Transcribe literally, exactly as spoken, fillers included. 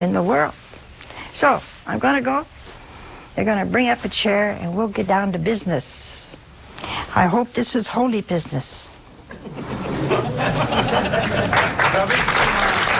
in the world. So I'm going to go. They're going to bring up a chair and we'll get down to business. I hope this is holy business.